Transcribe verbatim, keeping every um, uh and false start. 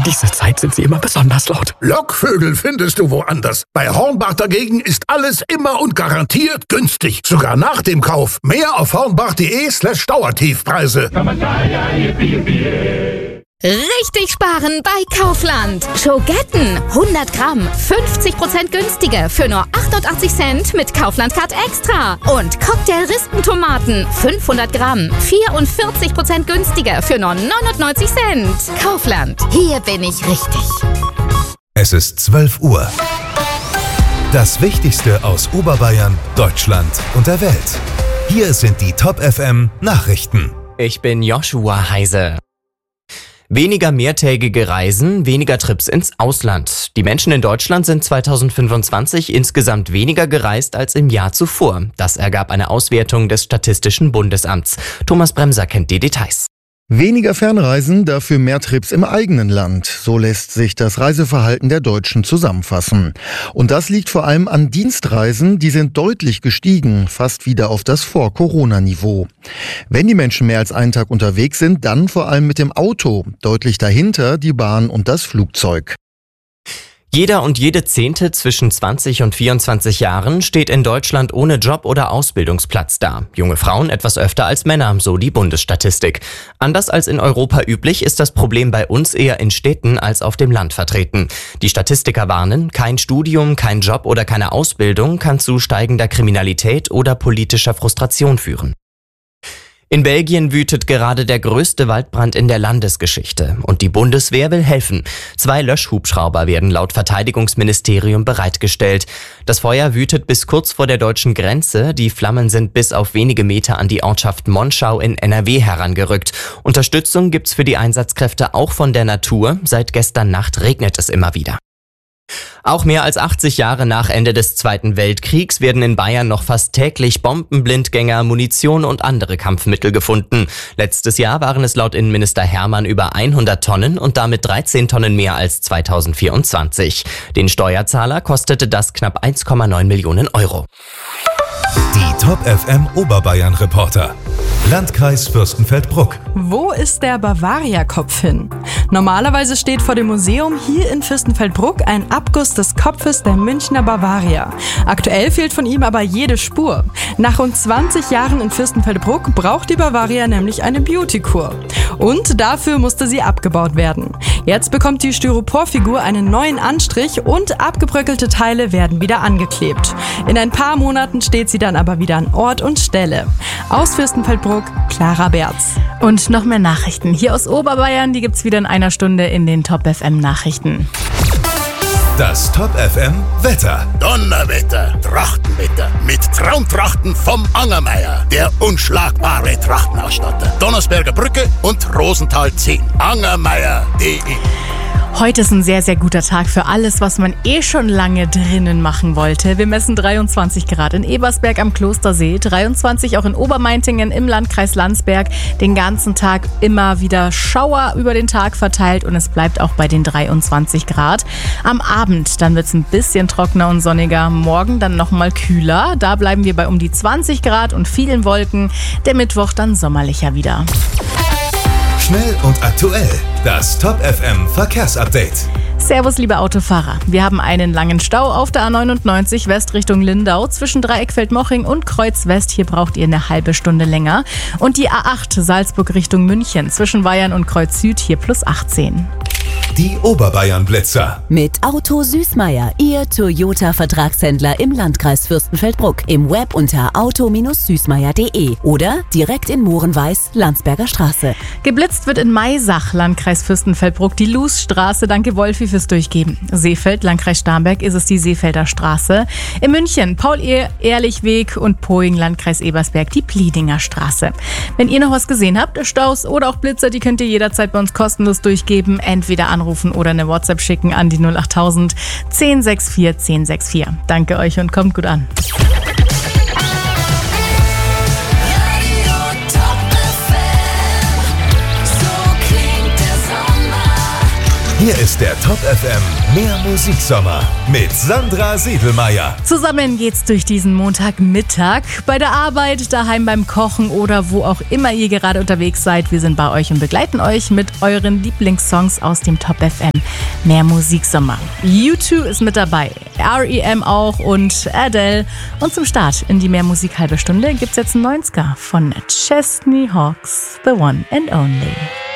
Um diese Zeit sind sie immer besonders laut. Lockvögel findest du woanders. Bei Hornbach dagegen ist alles immer und garantiert günstig. Sogar nach dem Kauf. Mehr auf hornbach.de slash Dauertiefpreise. Richtig sparen bei Kaufland. Schogetten hundert Gramm, fünfzig Prozent günstiger für nur achtundachtzig Cent mit Kaufland Card Extra. Und Cocktail-Rispentomaten fünfhundert Gramm, vierundvierzig Prozent günstiger für nur neunundneunzig Cent. Kaufland, hier bin ich richtig. Es ist zwölf Uhr. Das Wichtigste aus Oberbayern, Deutschland und der Welt. Hier sind die Top F M Nachrichten. Ich bin Joshua Heise. Weniger mehrtägige Reisen, weniger Trips ins Ausland. Die Menschen in Deutschland sind zweitausendfünfundzwanzig insgesamt weniger gereist als im Jahr zuvor. Das ergab eine Auswertung des Statistischen Bundesamts. Thomas Bremser kennt die Details. Weniger Fernreisen, dafür mehr Trips im eigenen Land. So lässt sich das Reiseverhalten der Deutschen zusammenfassen. Und das liegt vor allem an Dienstreisen, die sind deutlich gestiegen, fast wieder auf das Vor-Corona-Niveau. Wenn die Menschen mehr als einen Tag unterwegs sind, dann vor allem mit dem Auto. Deutlich dahinter die Bahn und das Flugzeug. Jeder und jede Zehnte zwischen zwanzig und vierundzwanzig Jahren steht in Deutschland ohne Job oder Ausbildungsplatz da. Junge Frauen etwas öfter als Männer, so die Bundesstatistik. Anders als in Europa üblich ist das Problem bei uns eher in Städten als auf dem Land vertreten. Die Statistiker warnen, kein Studium, kein Job oder keine Ausbildung kann zu steigender Kriminalität oder politischer Frustration führen. In Belgien wütet gerade der größte Waldbrand in der Landesgeschichte und die Bundeswehr will helfen. Zwei Löschhubschrauber werden laut Verteidigungsministerium bereitgestellt. Das Feuer wütet bis kurz vor der deutschen Grenze. Die Flammen sind bis auf wenige Meter an die Ortschaft Monschau in N R W herangerückt. Unterstützung gibt's für die Einsatzkräfte auch von der Natur. Seit gestern Nacht regnet es immer wieder. Auch mehr als achtzig Jahre nach Ende des Zweiten Weltkriegs werden in Bayern noch fast täglich Bombenblindgänger, Munition und andere Kampfmittel gefunden. Letztes Jahr waren es laut Innenminister Hermann über hundert Tonnen und damit dreizehn Tonnen mehr als zweitausendvierundzwanzig. Den Steuerzahler kostete das knapp eins Komma neun Millionen Euro. Die Top F M Oberbayern Reporter. Landkreis Fürstenfeldbruck. Wo ist der Bavaria-Kopf hin? Normalerweise steht vor dem Museum hier in Fürstenfeldbruck ein Abguss des Kopfes der Münchner Bavaria. Aktuell fehlt von ihm aber jede Spur. Nach rund zwanzig Jahren in Fürstenfeldbruck braucht die Bavaria nämlich eine Beauty-Kur. Und dafür musste sie abgebaut werden. Jetzt bekommt die Styroporfigur einen neuen Anstrich und abgebröckelte Teile werden wieder angeklebt. In ein paar Monaten steht sie dann aber wieder an Ort und Stelle. Aus Fürstenfeldbruck, Clara Berz. Und noch mehr Nachrichten hier aus Oberbayern, die gibt's wieder in einer Stunde in den Top F M Nachrichten. Das Top F M Wetter. Donnerwetter, Trachtenwetter mit Traumtrachten vom Angermeier. Der unschlagbare Trachtenausstatter. Donnersberger Brücke und Rosenthal zehn. Angermeier punkt de. Heute ist ein sehr, sehr guter Tag für alles, was man eh schon lange drinnen machen wollte. Wir messen dreiundzwanzig Grad in Ebersberg am Klostersee, dreiundzwanzig auch in Obermeintingen im Landkreis Landsberg. Den ganzen Tag immer wieder Schauer über den Tag verteilt und es bleibt auch bei den dreiundzwanzig Grad. Am Abend, dann wird es ein bisschen trockener und sonniger. Morgen dann nochmal kühler. Da bleiben wir bei um die zwanzig Grad und vielen Wolken. Der Mittwoch dann sommerlicher wieder. Schnell und aktuell. Das Top F M Verkehrsupdate. Servus, liebe Autofahrer. Wir haben einen langen Stau auf der A neunundneunzig West Richtung Lindau zwischen Dreieckfeld-Moching und Kreuz West. Hier braucht ihr eine halbe Stunde länger. Und die A acht Salzburg Richtung München zwischen Weyern und Kreuz Süd hier plus achtzehn. Die Oberbayern-Blitzer. Mit Auto Süßmeier, Ihr Toyota-Vertragshändler im Landkreis Fürstenfeldbruck. Im Web unter auto Süßmeier punkt de oder direkt in Mohrenweiß, Landsberger Straße. Geblitzt wird in Maisach, Landkreis Fürstenfeldbruck, die Lußstraße. Danke Wolfi fürs Durchgeben. Seefeld, Landkreis Starnberg, ist es die Seefelder Straße. In München, Paul-Ehrlich-Weg und Poing, Landkreis Ebersberg, die Pliedinger Straße. Wenn ihr noch was gesehen habt, Staus oder auch Blitzer, die könnt ihr jederzeit bei uns kostenlos durchgeben. Entweder anrufen oder eine WhatsApp schicken an die null acht tausend zehn sechs vier zehn sechs vier. Danke euch und kommt gut an. Hier ist der Top F M Mehr Musiksommer mit Sandra Siedelmeier. Zusammen geht's durch diesen Montagmittag. Bei der Arbeit, daheim beim Kochen oder wo auch immer ihr gerade unterwegs seid. Wir sind bei euch und begleiten euch mit euren Lieblingssongs aus dem Top F M Mehr Musiksommer. U zwei ist mit dabei, R E M auch und Adele. Und zum Start in die Mehr Musik halbe Stunde gibt's jetzt einen neunziger von Chesney Hawkes, The One and Only.